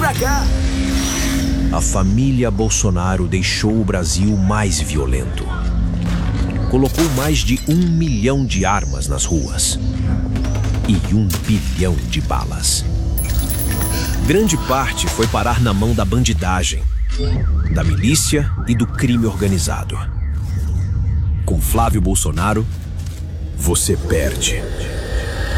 pra cá. A família Bolsonaro deixou o Brasil mais violento. Colocou mais de 1 milhão de armas nas ruas e 1 bilhão de balas. Grande parte foi parar na mão da bandidagem, da milícia e do crime organizado. Com Flávio Bolsonaro, você perde.